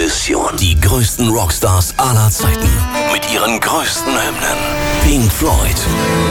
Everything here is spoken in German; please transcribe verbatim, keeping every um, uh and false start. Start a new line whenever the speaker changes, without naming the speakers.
Mission. Die größten Rockstars aller Zeiten. Mit ihren größten Hymnen. Pink Floyd.